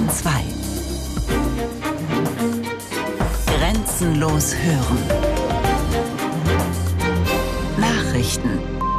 2. Grenzenlos hören. Nachrichten.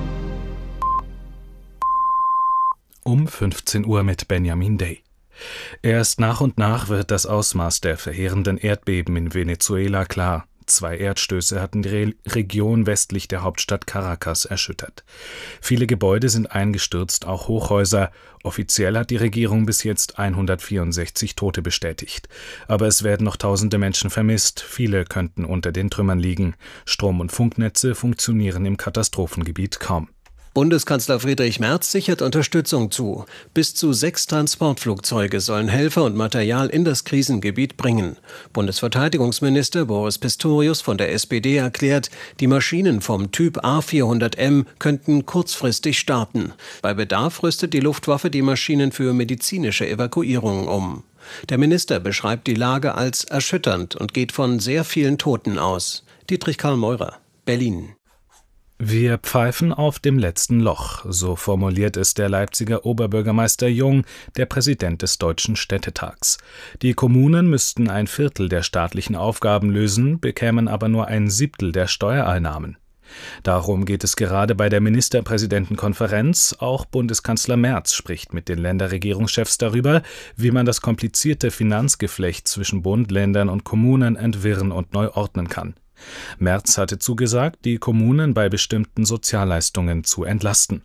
Um 15 Uhr mit Benjamin Day. Erst nach und nach wird das Ausmaß der verheerenden Erdbeben in Venezuela klar. 2 Erdstöße hatten die Region westlich der Hauptstadt Caracas erschüttert. Viele Gebäude sind eingestürzt, auch Hochhäuser. Offiziell hat die Regierung bis jetzt 164 Tote bestätigt. Aber es werden noch tausende Menschen vermisst. Viele könnten unter den Trümmern liegen. Strom- und Funknetze funktionieren im Katastrophengebiet kaum. Bundeskanzler Friedrich Merz sichert Unterstützung zu. Bis zu 6 Transportflugzeuge sollen Helfer und Material in das Krisengebiet bringen. Bundesverteidigungsminister Boris Pistorius von der SPD erklärt, die Maschinen vom Typ A400M könnten kurzfristig starten. Bei Bedarf rüstet die Luftwaffe die Maschinen für medizinische Evakuierungen um. Der Minister beschreibt die Lage als erschütternd und geht von sehr vielen Toten aus. Dietrich Karl Meurer, Berlin. Wir pfeifen auf dem letzten Loch, so formuliert es der Leipziger Oberbürgermeister Jung, der Präsident des Deutschen Städtetags. Die Kommunen müssten 1/4 der staatlichen Aufgaben lösen, bekämen aber nur 1/7 der Steuereinnahmen. Darum geht es gerade bei der Ministerpräsidentenkonferenz. Auch Bundeskanzler Merz spricht mit den Länderregierungschefs darüber, wie man das komplizierte Finanzgeflecht zwischen Bund, Ländern und Kommunen entwirren und neu ordnen kann. Merz hatte zugesagt, die Kommunen bei bestimmten Sozialleistungen zu entlasten.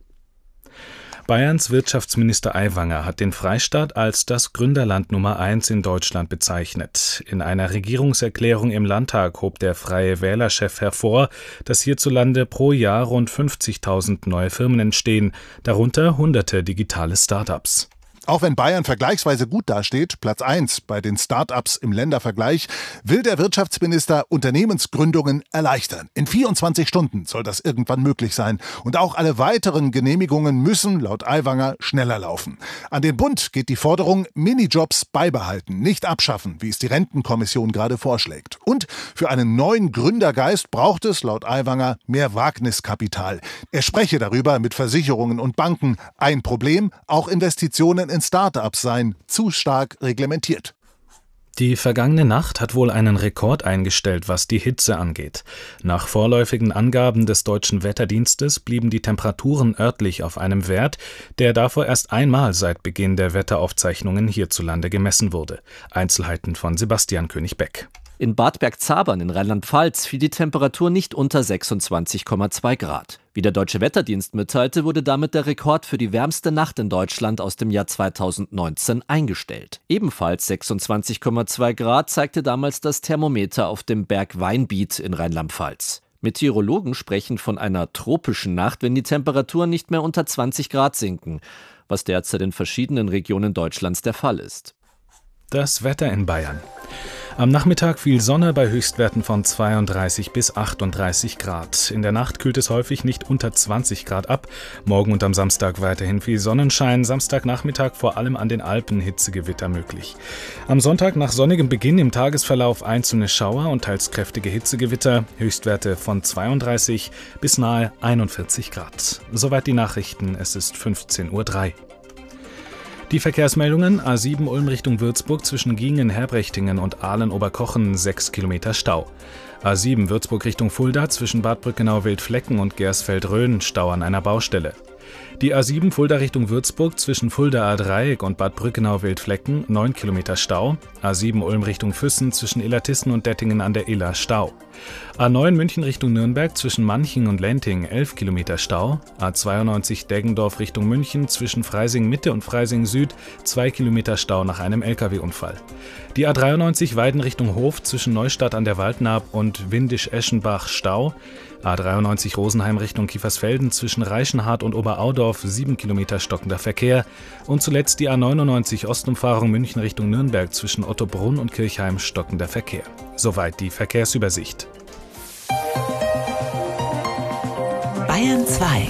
Bayerns Wirtschaftsminister Aiwanger hat den Freistaat als das Gründerland Nummer 1 in Deutschland bezeichnet. In einer Regierungserklärung im Landtag hob der Freie Wähler-Chef hervor, dass hierzulande pro Jahr rund 50.000 neue Firmen entstehen, darunter hunderte digitale Start-ups. Auch wenn Bayern vergleichsweise gut dasteht, Platz 1 bei den Start-ups im Ländervergleich, will der Wirtschaftsminister Unternehmensgründungen erleichtern. In 24 Stunden soll das irgendwann möglich sein. Und auch alle weiteren Genehmigungen müssen, laut Aiwanger, schneller laufen. An den Bund geht die Forderung, Minijobs beibehalten, nicht abschaffen, wie es die Rentenkommission gerade vorschlägt. Und für einen neuen Gründergeist braucht es, laut Aiwanger, mehr Wagniskapital. Er spreche darüber mit Versicherungen und Banken. Ein Problem, auch Investitionen in Start-ups seien zu stark reglementiert. Die vergangene Nacht hat wohl einen Rekord eingestellt, was die Hitze angeht. Nach vorläufigen Angaben des Deutschen Wetterdienstes blieben die Temperaturen örtlich auf einem Wert, der davor erst einmal seit Beginn der Wetteraufzeichnungen hierzulande gemessen wurde. Einzelheiten von Sebastian König-Beck. In Bad Bergzabern in Rheinland-Pfalz fiel die Temperatur nicht unter 26,2 Grad. Wie der Deutsche Wetterdienst mitteilte, wurde damit der Rekord für die wärmste Nacht in Deutschland aus dem Jahr 2019 eingestellt. Ebenfalls 26,2 Grad zeigte damals das Thermometer auf dem Berg Weinbiet in Rheinland-Pfalz. Meteorologen sprechen von einer tropischen Nacht, wenn die Temperaturen nicht mehr unter 20 Grad sinken, was derzeit in verschiedenen Regionen Deutschlands der Fall ist. Das Wetter in Bayern. Am Nachmittag viel Sonne bei Höchstwerten von 32 bis 38 Grad. In der Nacht kühlt es häufig nicht unter 20 Grad ab. Morgen und am Samstag weiterhin viel Sonnenschein. Samstagnachmittag vor allem an den Alpen Hitzegewitter möglich. Am Sonntag nach sonnigem Beginn im Tagesverlauf einzelne Schauer und teils kräftige Hitzegewitter. Höchstwerte von 32 bis nahe 41 Grad. Soweit die Nachrichten. Es ist 15:03 Uhr. Die Verkehrsmeldungen: A7 Ulm Richtung Würzburg zwischen Giengen, Herbrechtingen und Ahlen-Oberkochen 6 Kilometer Stau. A7 Würzburg Richtung Fulda zwischen Bad Brückenau-Wildflecken und Gersfeld-Rhön Stau an einer Baustelle. Die A7 Fulda Richtung Würzburg zwischen Fuldaer Dreieck und Bad Brückenau-Wildflecken 9 Kilometer Stau. A7 Ulm Richtung Füssen zwischen Illertissen und Dettingen an der Iller Stau. A9 München Richtung Nürnberg zwischen Manching und Lenting 11 Kilometer Stau. A92 Deggendorf Richtung München zwischen Freising Mitte und Freising Süd 2 Kilometer Stau nach einem Lkw-Unfall. Die A93 Weiden Richtung Hof zwischen Neustadt an der Waldnaab und Windisch-Eschenbach Stau. A93 Rosenheim Richtung Kiefersfelden zwischen Reichenhart und Oberaudorf 7 Kilometer stockender Verkehr. Und zuletzt die A99 Ostumfahrung München Richtung Nürnberg zwischen Ottobrunn und Kirchheim stockender Verkehr. Soweit die Verkehrsübersicht. Bayern 2.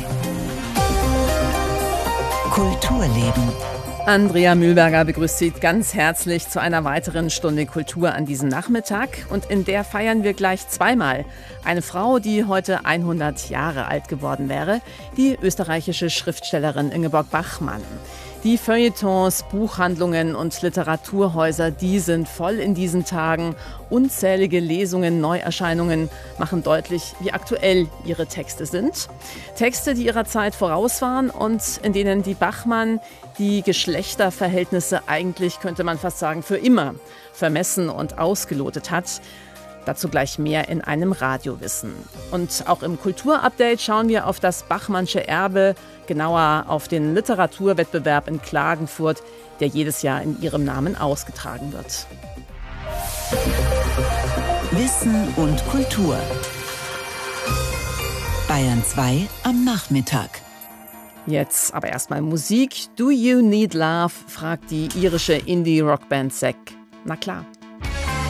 Kulturleben. Andrea Mühlberger begrüßt Sie ganz herzlich zu einer weiteren Stunde Kultur an diesem Nachmittag. Und in der feiern wir gleich zweimal. Eine Frau, die heute 100 Jahre alt geworden wäre, die österreichische Schriftstellerin Ingeborg Bachmann. Die Feuilletons, Buchhandlungen und Literaturhäuser, die sind voll in diesen Tagen. Unzählige Lesungen, Neuerscheinungen machen deutlich, wie aktuell ihre Texte sind. Texte, die ihrer Zeit voraus waren und in denen die Bachmann die Geschlechterverhältnisse eigentlich, könnte man fast sagen, für immer vermessen und ausgelotet hat. Dazu gleich mehr in einem Radiowissen. Und auch im Kulturupdate schauen wir auf das Bachmannsche Erbe, genauer auf den Literaturwettbewerb in Klagenfurt, der jedes Jahr in ihrem Namen ausgetragen wird. Wissen und Kultur. Bayern 2 am Nachmittag. Jetzt aber erstmal Musik. Do You Need Love? Fragt die irische Indie-Rockband Zack. Na klar.